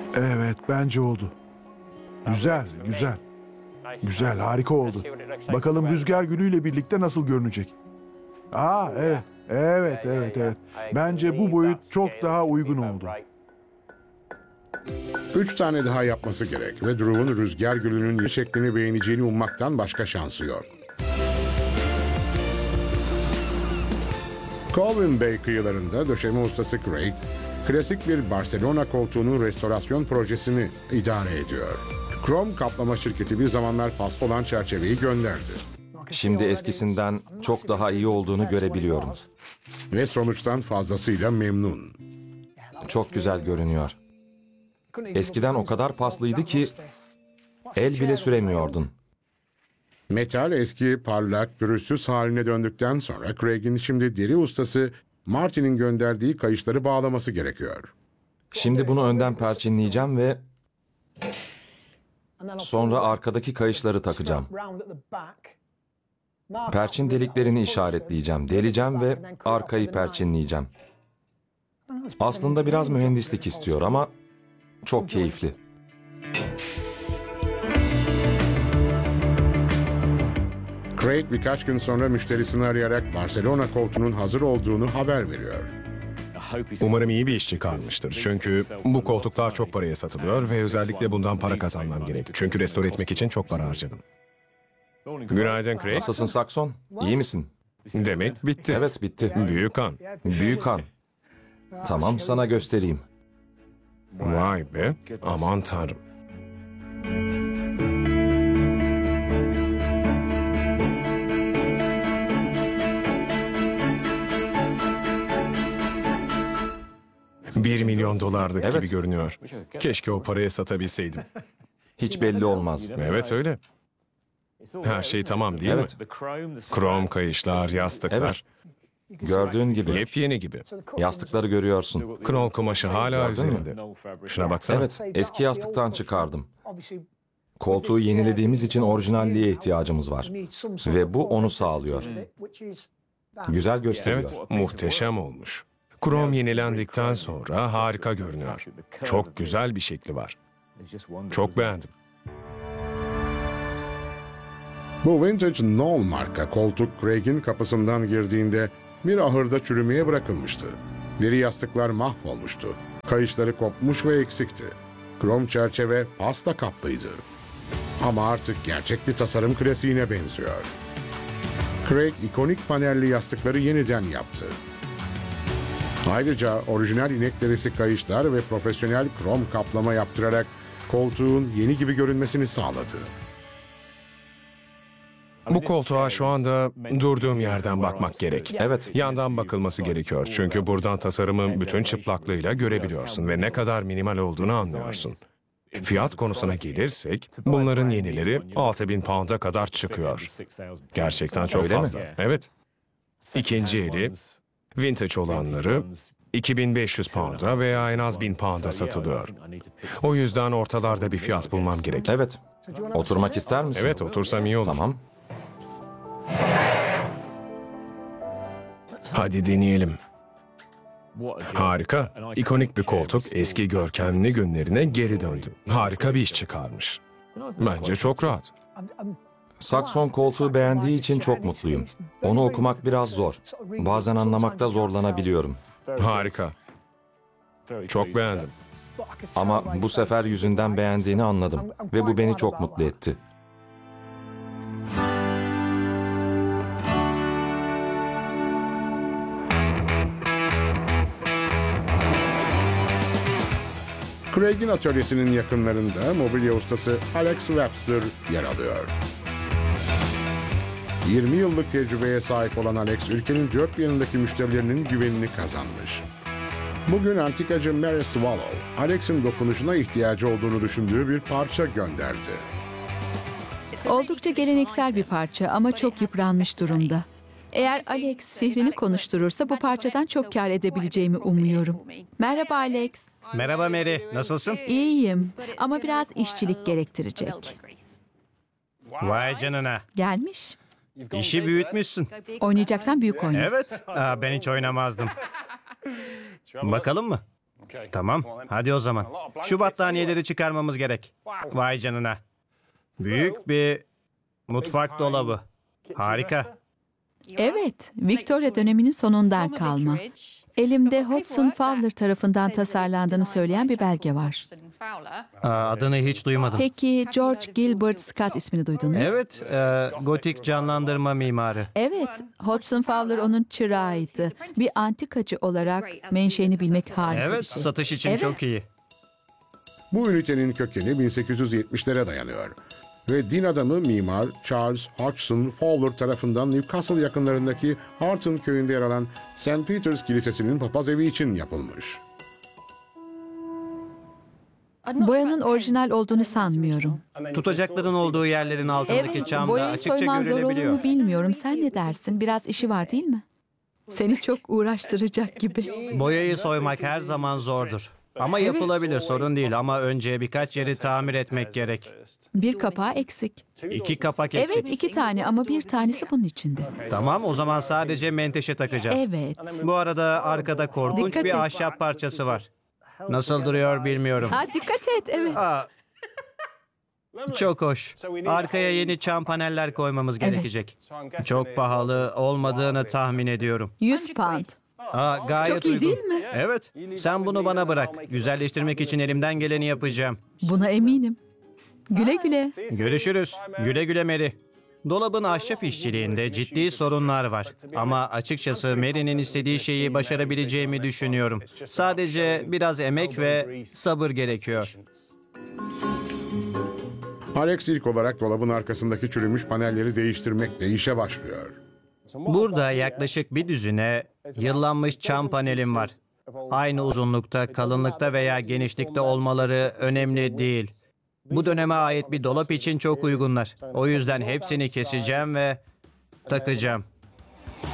Evet, bence oldu. Güzel, güzel. Güzel, harika oldu. Bakalım rüzgar gülüyle birlikte nasıl görünecek? Evet. Evet. Bence bu boyut çok daha uygun oldu. 3 tane daha yapması gerek ve Drew'un rüzgar gülünün şeklini beğeneceğini ummaktan başka şansı yok. Colwyn Bay kıyılarında döşeme ustası Craig, klasik bir Barcelona koltuğunun restorasyon projesini idare ediyor. Krom kaplama şirketi bir zamanlar paslı olan çerçeveyi gönderdi. Şimdi eskisinden çok daha iyi olduğunu görebiliyorum. Ve sonuçtan fazlasıyla memnun. Çok güzel görünüyor. Eskiden o kadar paslıydı ki el bile süremiyordun. Metal eski, parlak, pürüzsüz haline döndükten sonra Craig'in şimdi deri ustası Martin'in gönderdiği kayışları bağlaması gerekiyor. Şimdi bunu önden perçinleyeceğim ve sonra arkadaki kayışları takacağım. Perçin deliklerini işaretleyeceğim, deleceğim ve arkayı perçinleyeceğim. Aslında biraz mühendislik istiyor ama çok keyifli. Craig birkaç gün sonra müşterisini arayarak Barcelona koltuğunun hazır olduğunu haber veriyor. Umarım iyi bir iş çıkarmıştır. Çünkü bu koltuklar çok paraya satılıyor ve özellikle bundan para kazanmam gerek. Çünkü restore etmek için çok para harcadım. Günaydın Craig. Nasılsın Sakson? İyi misin? Demek bitti. Evet, bitti. Büyük an. Büyük han. Tamam, sana göstereyim. Vay be. Aman tanrım. $1 milyon dolarlık Evet. gibi görünüyor. Keşke o paraya satabilseydim. Hiç belli olmaz. Evet öyle. Her şey tamam değil Evet. mi? Krom kayışlar, yastıklar. Evet. Gördüğün gibi Yepyeni gibi. yastıkları görüyorsun. Knol kumaşı hala üzerinde. Şuna baksana. Evet, eski yastıktan çıkardım. Koltuğu yenilediğimiz için orijinalliğe ihtiyacımız var. Ve bu onu sağlıyor. Güzel gösteriyor. Evet, muhteşem olmuş. Krom yenilendikten sonra harika görünüyor. Çok güzel bir şekli var. Çok beğendim. Bu vintage Knoll marka koltuk Craig'in kapısından girdiğinde bir ahırda çürümeye bırakılmıştı. Deri yastıklar mahvolmuştu. Kayışları kopmuş ve eksikti. Krom çerçeve pasta kaplıydı. Ama artık gerçek bir tasarım klasiğine benziyor. Craig ikonik panelli yastıkları yeniden yaptı. Ayrıca orijinal inek derisi kayışlar ve profesyonel krom kaplama yaptırarak koltuğun yeni gibi görünmesini sağladı. Bu koltuğa şu anda durduğum yerden bakmak gerek. Evet. Yandan bakılması gerekiyor. Çünkü buradan tasarımın bütün çıplaklığıyla görebiliyorsun ve ne kadar minimal olduğunu anlıyorsun. Fiyat konusuna gelirsek, bunların yenileri 6.000 pound'a kadar çıkıyor. Gerçekten çok Öyle mi? fazla. Evet. İkinci eli, vintage olanları 2.500 pound'a veya en az 1.000 pound'a satılıyor. O yüzden ortalarda bir fiyat bulmam gerek. Evet. Oturmak ister misin? Evet, otursam iyi olur. Tamam. Hadi deneyelim. Harika. İkonik bir koltuk eski görkemli günlerine geri döndü. Harika bir iş çıkarmış. Bence çok rahat. Sakson koltuğu beğendiği için çok mutluyum. Onu okumak biraz zor. Bazen anlamakta zorlanabiliyorum. Harika. Çok beğendim. Ama bu sefer yüzünden beğendiğini anladım. Ve bu beni çok mutlu etti. Craig'in atölyesinin yakınlarında mobilya ustası Alex Webster yer alıyor. 20 yıllık tecrübeye sahip olan Alex, ülkenin dört bir yanındaki müşterilerinin güvenini kazanmış. Bugün antikacı Mary Swallow, Alex'in dokunuşuna ihtiyacı olduğunu düşündüğü bir parça gönderdi. Oldukça geleneksel bir parça ama çok yıpranmış durumda. Eğer Alex sihrini konuşturursa bu parçadan çok kâr edebileceğimi umuyorum. Merhaba Alex. Merhaba Mary, nasılsın? İyiyim ama biraz işçilik gerektirecek. Vay canına, Gelmiş. işi büyütmüşsün. Oynayacaksan büyük oyna. Evet, ben hiç oynamazdım. Bakalım mı? Tamam, hadi o zaman. Şu battaniyeleri çıkarmamız gerek. Vay canına. Büyük bir mutfak dolabı. Harika. Evet, Victoria döneminin sonundan kalma. Elimde Hodgson Fowler tarafından tasarlandığını söyleyen bir belge var. Adını hiç duymadım. Peki George Gilbert Scott ismini duydun mu? Evet, gotik canlandırma mimarı. Evet, Hodgson Fowler onun çırağıydı. Bir antikacı olarak menşeini bilmek harika bir Evet, şey. satış için Evet. çok iyi. Bu ünitenin kökeni 1870'lere dayanıyor. Ve din adamı mimar Charles Hodgson Fowler tarafından Newcastle yakınlarındaki Harton köyünde yer alan St. Peter's Kilisesi'nin papaz evi için yapılmış. Boyanın orijinal olduğunu sanmıyorum. Tutacakların olduğu yerlerin altındaki Evet, camda boyayı açıkça soyman zor olur görülebiliyor. mu bilmiyorum. Sen ne dersin? Biraz işi var değil mi? Seni çok uğraştıracak gibi. Boyayı soymak her zaman zordur. Ama yapılabilir, sorun değil. Ama önce birkaç yeri tamir etmek gerek. Bir kapağı eksik. 2 kapak eksik. Evet, 2 tane ama bir tanesi bunun içinde. Tamam, o zaman sadece menteşe takacağız. Evet. Bu arada arkada korkunç Dikkat bir et. ahşap parçası var. Nasıl duruyor bilmiyorum. Ha, dikkat et, evet. Aa, çok hoş. Arkaya yeni çam paneller koymamız gerekecek. Çok pahalı olmadığını tahmin ediyorum. 100 pound. Gayet Çok iyi uygun. değil mi? Evet. Sen bunu bana bırak. Güzelleştirmek için elimden geleni yapacağım. Buna eminim. Güle güle. Görüşürüz. Güle güle Mary. Dolabın ahşap işçiliğinde ciddi sorunlar var. Ama açıkçası Mary'nin istediği şeyi başarabileceğimi düşünüyorum. Sadece biraz emek ve sabır gerekiyor. Alex ilk olarak dolabın arkasındaki çürümüş panelleri değiştirmekle işe başlıyor. Burada yaklaşık bir düzine yıllanmış çam panelim var. Aynı uzunlukta, kalınlıkta veya genişlikte olmaları önemli değil. Bu döneme ait bir dolap için çok uygunlar. O yüzden hepsini keseceğim ve takacağım.